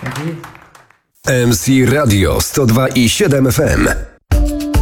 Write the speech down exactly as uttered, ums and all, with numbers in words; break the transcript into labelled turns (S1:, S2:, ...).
S1: M C Radio sto dwa i siedem F M.